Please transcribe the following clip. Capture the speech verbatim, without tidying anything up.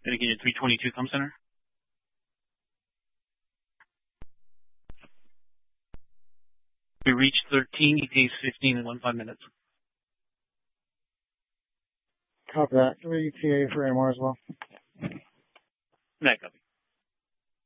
Dedicated three twenty-two, com center. We reached thirteen, E T A fifteen in one five minutes. Copy that. three E T A for A M R as well. That copy.